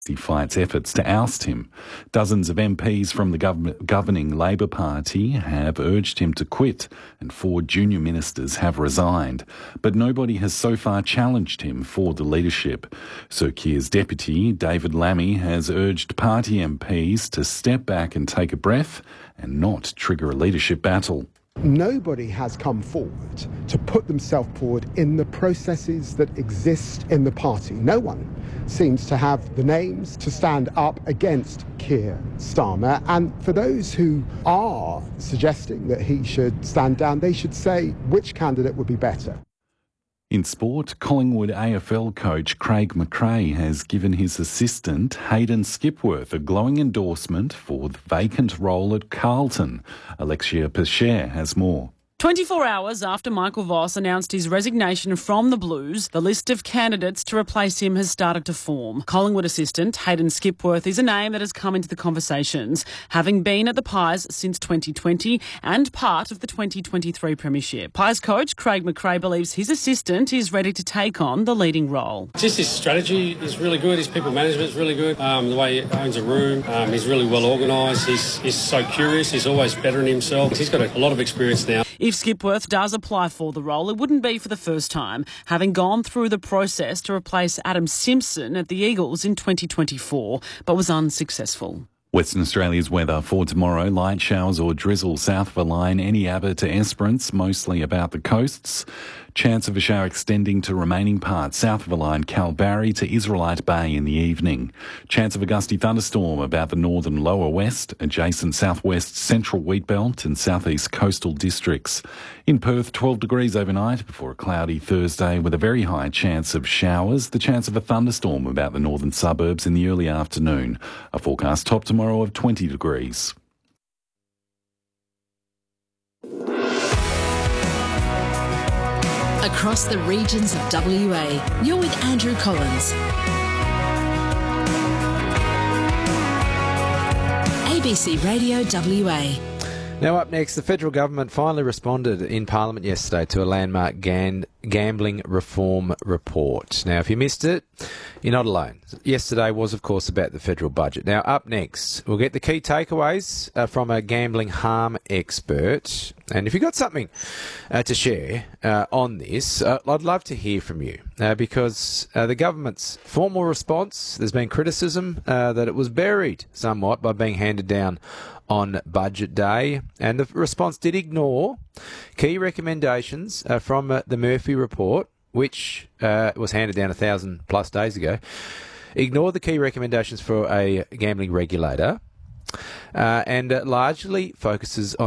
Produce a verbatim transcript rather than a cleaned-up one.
He fights efforts to oust him. Dozens of M Ps from the gov- governing Labor Party have urged him to quit, and four junior ministers have resigned. But nobody has so far challenged him for the leadership. Sir Keir's deputy, David Lammy, has urged party M Ps to step back and take a breath and not trigger a leadership battle. Nobody has come forward to put themselves forward in the processes that exist in the party. No one seems to have the names to stand up against Keir Starmer. And for those who are suggesting that he should stand down, they should say which candidate would be better. In sport, Collingwood A F L coach Craig McRae has given his assistant Hayden Skipworth a glowing endorsement for the vacant role at Carlton. Alexia Pescher has more. twenty-four hours after Michael Voss announced his resignation from the Blues, the list of candidates to replace him has started to form. Collingwood assistant Hayden Skipworth is a name that has come into the conversations, having been at the Pies since twenty twenty and part of the twenty twenty-three Premiership. Pies coach Craig McRae believes his assistant is ready to take on the leading role. Just his strategy is really good, his people management is really good, um, the way he owns a room, um, he's really well organised, he's, he's so curious, he's always bettering himself. He's got a, a lot of experience now. If Skipworth does apply for the role, it wouldn't be for the first time, having gone through the process to replace Adam Simpson at the Eagles in twenty twenty-four, but was unsuccessful. Western Australia's weather for tomorrow: light showers or drizzle south of a line, Eneabba to Esperance, mostly about the coasts. Chance of a shower extending to remaining parts south of a line, Kalbarri to Israelite Bay in the evening. Chance of a gusty thunderstorm about the northern lower west, adjacent southwest central wheatbelt and southeast coastal districts. In Perth, twelve degrees overnight before a cloudy Thursday with a very high chance of showers. The chance of a thunderstorm about the northern suburbs in the early afternoon. A forecast top tomorrow of twenty degrees. Across the regions of W A, you're with Andrew Collins. A B C Radio W A. Now up next, the federal government finally responded in Parliament yesterday to a landmark gan- gambling reform report. Now, if you missed it, you're not alone. Yesterday was, of course, about the federal budget. Now, up next, we'll get the key takeaways uh, from a gambling harm expert. And if you've got something uh, to share uh, on this, uh, I'd love to hear from you uh, because uh, the government's formal response, there's been criticism uh, that it was buried somewhat by being handed down on budget day, and the response did ignore key recommendations uh, from uh, the Murphy report, which uh, was handed down a thousand plus days ago. Ignored the key recommendations for a gambling regulator, uh, and uh, largely focuses on